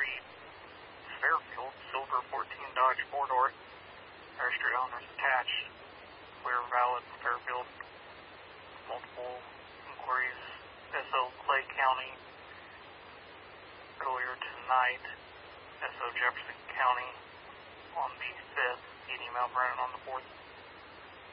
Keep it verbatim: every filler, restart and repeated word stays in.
Street, Fairfield, silver fourteen Dodge four-door, registered owners attached, clear, valid, Fairfield, multiple inquiries, S O Clay County, earlier tonight, S O Jefferson County on the fifth, Edie Mount Vernon on the fourth.